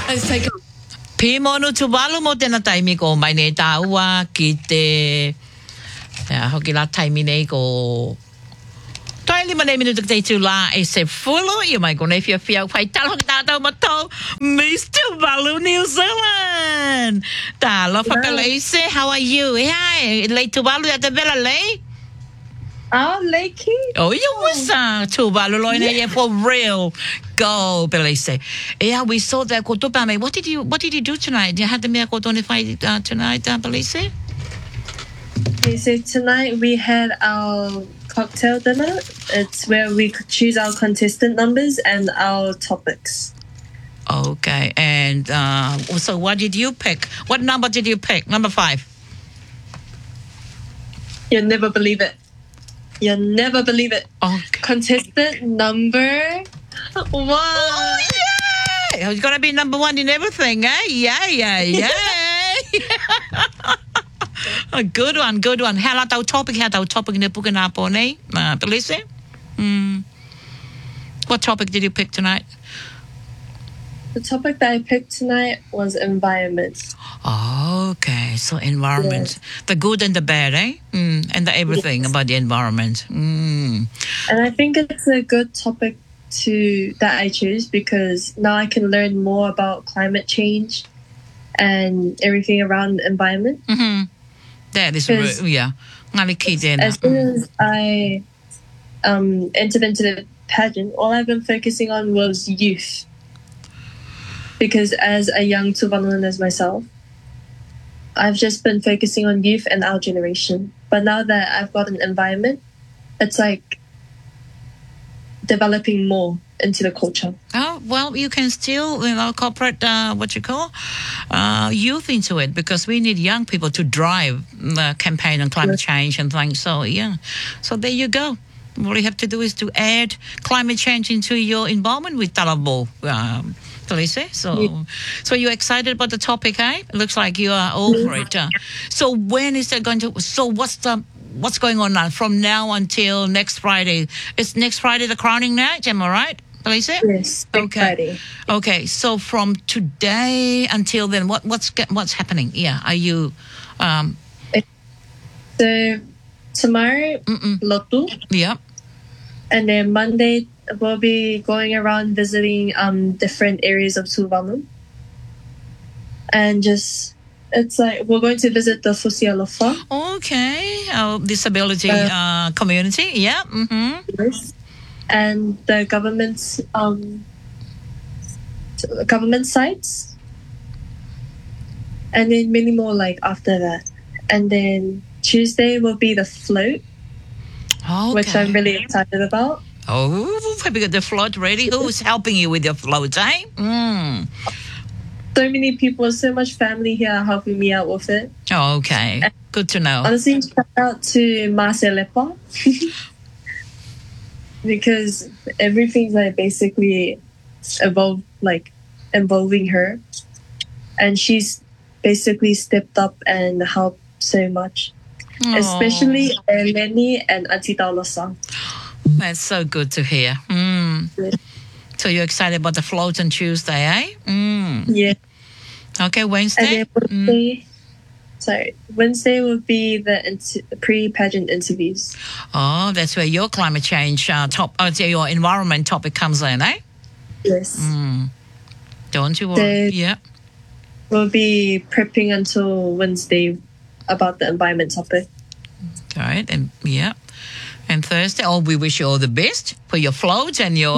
Let's take a Pimono Tuvalu mo tena taimi ko mai ne taua ki te hoki la taimi nei ko Tai 5 minuto te tu la e se fulo you mai ko nei fia fia fai tal hoki tātou matou Mr. Valu New Zealand. Ta lo whakaleise, how are you? Hi, lei Tuvalu at the vela lei? Oh, Lakey. Oh, you was Tuvalu loina yeah for real. Go, Belise. Yeah, we saw that Kotopame. What did you do tonight? You had the miracle fight tonight, Belise? Okay, so tonight we had our cocktail dinner. It's where we could choose our contestant numbers and our topics. Okay, and so what did you pick? What number did you pick? Number 5. You'll never believe it. You'll never believe it. Okay. Contestant number 1. Oh, yeah! It's going to be number 1 in everything, eh? Yeah. A good one. Hela tau topic ne puka po nei, Belise? What topic did you pick tonight? The topic that I picked tonight was environment. Okay, so environment. Yes. The good and the bad, eh? And the everything about the environment. And I think it's a good topic that I choose because now I can learn more about climate change and everything around the environment. That is yeah. As soon as I entered into the pageant, all I've been focusing on was youth. Because as a young Tuvaluan as myself, I've just been focusing on youth and our generation. But now that I've got an environment, it's like developing more into the culture. Oh, well, you can still, incorporate youth into it because we need young people to drive the campaign on climate change and things. So, yeah. So there you go. All you have to do is to add climate change into your involvement with Talabo. Felice. So you're excited about the topic, eh? It looks like you are over it. So when is it going to? So what's going on now from now until next Friday? Is next Friday the crowning night? Am I right, Felice? Yes. Okay. Friday. Okay. So from today until then, what's happening? Yeah. Are you? So tomorrow, Lotu. Yep. And then Monday, we'll be going around visiting different areas of Tuvalu. And it's like we're going to visit the Fusialofa. Okay. Disability community. Yeah. Yes. And the government sites. And then many more like after that. And then Tuesday will be the float. Okay. Which I'm really excited about. Oh, have you got the float ready? Who's helping you with your float, eh? So many people, so much family here helping me out with it. Oh, okay. And good to know. Honestly, shout out to Marcelepa. Because everything's like basically involving her. And she's basically stepped up and helped so much. Aww. Especially Lenny and Auntie Taulasa. That's so good to hear. Yes. So you're excited about the float on Tuesday, eh? Yeah. Okay, Wednesday? Wednesday will be the pre-pageant interviews. Oh, that's where your climate change your environment topic comes in, eh? Yes. Don't you worry. Yeah. We'll be prepping until Wednesday about the environment topic. All right, and yeah. And Thursday, we wish you all the best for your float and your,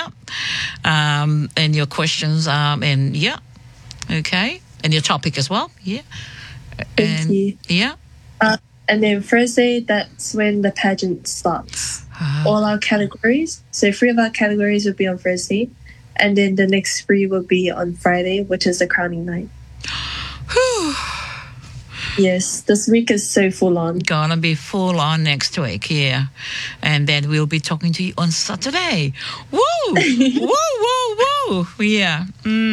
and your questions, and yeah. Okay. And your topic as well. Yeah. Thank you. Yeah. And then Thursday, that's when the pageant starts. All our categories. So 3 of our categories will be on Thursday. And then the next 3 will be on Friday, which is the crowning night. Yes, this week is so full on. Gonna be full on next week, yeah. And then we'll be talking to you on Saturday. Woo! Woo! Yeah.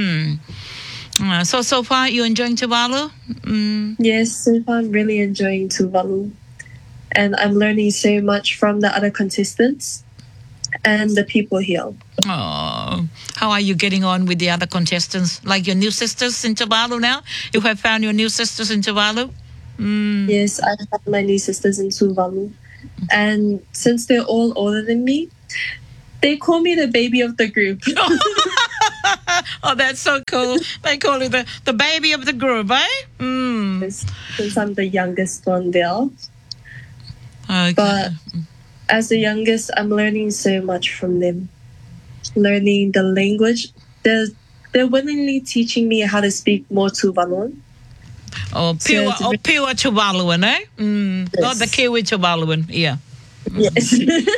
So far, you enjoying Tuvalu? Yes, so far I'm really enjoying Tuvalu. And I'm learning so much from the other contestants. and the people here. Oh, how are you getting on with the other contestants? Like your new sisters in Tuvalu now? You have found your new sisters in Tuvalu? Yes, I have my new sisters in Tuvalu. And since they're all older than me, they call me the baby of the group. Oh, that's so cool. They call you the baby of the group, eh? Yes, since I'm the youngest one there. Okay. But as the youngest, I'm learning so much from them. Learning the language. They're willingly teaching me how to speak more Tuvaluan. Oh, pure Tuvaluan, eh? Yes. Not the Kiwi Tuvaluan, yeah. Yes.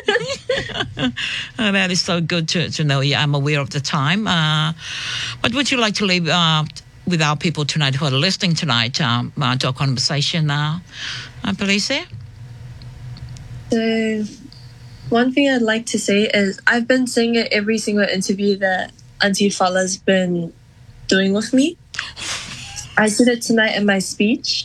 Oh, that is so good to know. Yeah, I'm aware of the time. What would you like to leave with our people tonight who are listening tonight to our conversation, Police? So, one thing I'd like to say is I've been saying it every single interview that Auntie Fala's been doing with me. I said it tonight in my speech.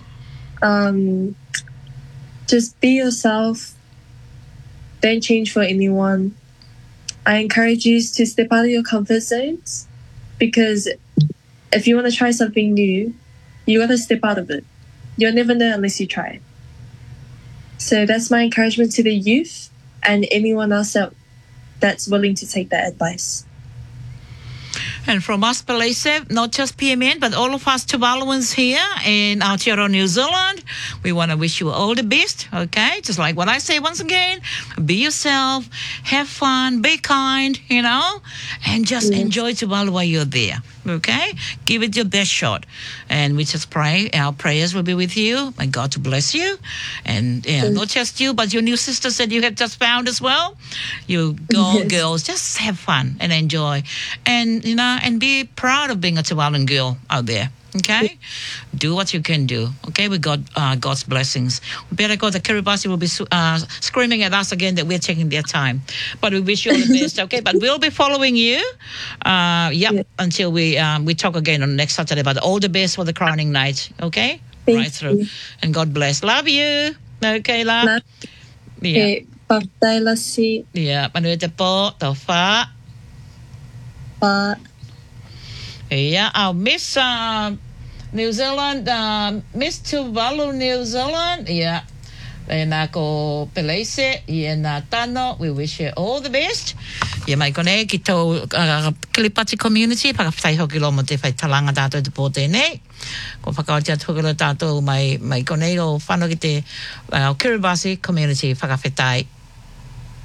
Just be yourself. Don't change for anyone. I encourage you to step out of your comfort zones, because if you want to try something new, you got to step out of it. You'll never know unless you try it. So that's my encouragement to the youth and anyone else that's willing to take that advice. And from us, Police, not just PMN, but all of us Tuvaluans here in Aotearoa, New Zealand, we want to wish you all the best, okay? Just like what I say once again, be yourself, have fun, be kind, and just enjoy Tuvalu while you're there, okay? Give it your best shot. And we just pray, our prayers will be with you. May God to bless you. And not just you, but your new sisters that you have just found as well. You girls, just have fun and enjoy. And, and be proud of being a Tuvaluan girl out there. Okay? Do what you can do. Okay? With God's blessings. We better go. The Kiribati will be screaming at us again that we're taking their time. But we wish you all the best. Okay? But we'll be following you. Until we talk again on next Saturday. But all the best for the crowning night. Okay? Thank through. You. And God bless. Love you. Okay, love. Yeah. Pagtailasi. Yeah. Manuete po. Tofa. Pa. Yeah, I'll miss New Zealand, Miss Tuvalu, New Zealand. Yeah. And ako Pelese, na tano. We wish you all the best. Yeah, mai kone ki tau Kiribati community, whakawhai hoki lo mo te whai talanga tātou te pōte nei. Ko whakaotia tukelo tātou mai kone o whanau ki te Kiribati community whakawhetai.